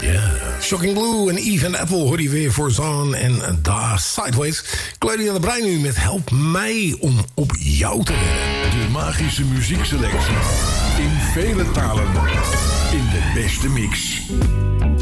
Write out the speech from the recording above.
Shocking Blue en Eve and Apple hoor je weer voor Zaan en Da Sideways. Claudia de Brein nu met Help mij om op jou te redden. De magische muziekselectie. In vele talen. In de beste mix.